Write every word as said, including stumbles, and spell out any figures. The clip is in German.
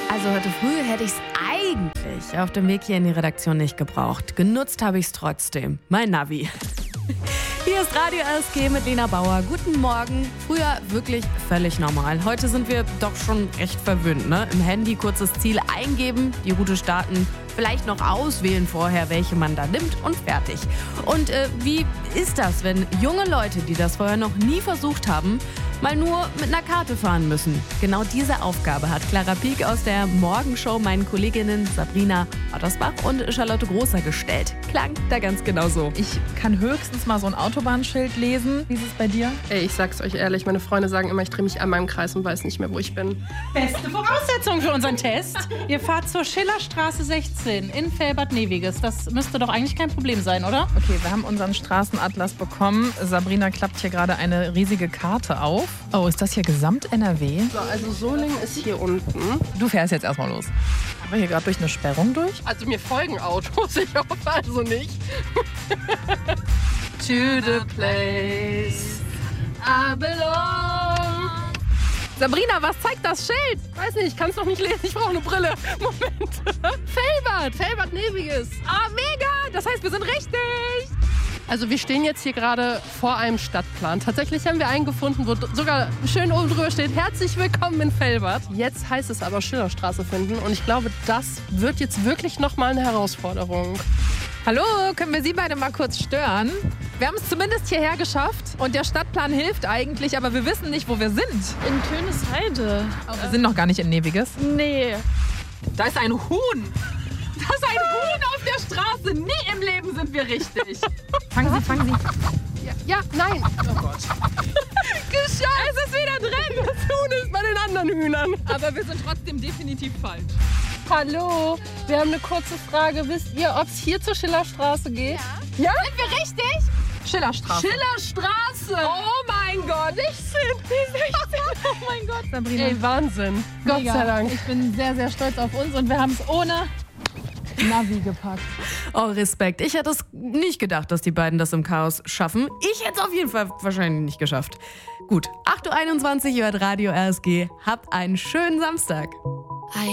Also heute früh hätte ich es eigentlich auf dem Weg hier in die Redaktion nicht gebraucht. Genutzt habe ich es trotzdem. Mein Navi. Hier ist Radio R S G mit Lena Bauer. Guten Morgen. Früher wirklich völlig normal. Heute sind wir doch schon recht verwöhnt, ne? Im Handy kurzes Ziel eingeben, die Route starten, vielleicht noch auswählen vorher, welche man da nimmt und fertig. Und äh, wie ist das, wenn junge Leute, die das vorher noch nie versucht haben, mal nur mit einer Karte fahren müssen? Genau diese Aufgabe hat Clara Pieck aus der Morgenshow meinen Kolleginnen Sabrina Ottersbach und Charlotte Großer gestellt. Klang da ganz genau so. Ich kann höchstens mal so ein Autobahnschild lesen. Wie ist es bei dir? Ey, ich sag's euch ehrlich, meine Freunde sagen immer, ich drehe mich einmal im Kreis und weiß nicht mehr, wo ich bin. Beste Voraussetzung für unseren Test. Ihr fahrt zur Schillerstraße sechzehn in Velbert-Neviges. Das müsste doch eigentlich kein Problem sein, oder? Okay, wir haben unseren Straßenatlas bekommen. Sabrina klappt hier gerade eine riesige Karte auf. Oh, ist das hier Gesamt-N R W? So, also Solingen ist hier unten. Du fährst jetzt erstmal los. Haben wir hier gerade durch eine Sperrung durch? Also mir folgen Autos, ich hoffe also nicht. To the place I belong. Sabrina, was zeigt das Schild? Weiß nicht, ich kann es noch nicht lesen, ich brauche eine Brille. Moment. Felbert, Velbert-Neviges. Ah, mega! Das heißt, wir sind richtig! Also wir stehen jetzt hier gerade vor einem Stadtplan. Tatsächlich haben wir einen gefunden, wo sogar schön oben drüber steht, herzlich willkommen in Velbert. Jetzt heißt es aber Schillerstraße finden und ich glaube, das wird jetzt wirklich nochmal eine Herausforderung. Hallo, können wir Sie beide mal kurz stören? Wir haben es zumindest hierher geschafft und der Stadtplan hilft eigentlich, aber wir wissen nicht, wo wir sind. In Tönesheide. Oh, wir sind noch gar nicht in Neviges. Nee. Da ist ein Huhn. Da ist ein Huhn auf der Straße. Nie im Leben sind wir richtig. Fangen Sie, fangen Sie. Ja, ja, nein. Oh Gott. Geschafft. Es ist wieder drin. Das Huhn ist bei den anderen Hühnern. Aber wir sind trotzdem definitiv falsch. Hallo, wir haben eine kurze Frage. Wisst ihr, ob es hier zur Schillerstraße geht? Ja. Ja? Sind wir richtig? Schillerstraße. Schillerstraße. Oh mein Gott. sechzehn. sechzehn. Oh mein Gott. Sabrina. Ey, Wahnsinn. Gott Mega. sei Dank. Ich bin sehr, sehr stolz auf uns und wir haben es ohne Navi gepackt. Oh, Respekt. Ich hätte es nicht gedacht, dass die beiden das im Chaos schaffen. Ich hätte es auf jeden Fall wahrscheinlich nicht geschafft. Gut, acht Uhr einundzwanzig, ihr hört Radio R S G. Habt einen schönen Samstag.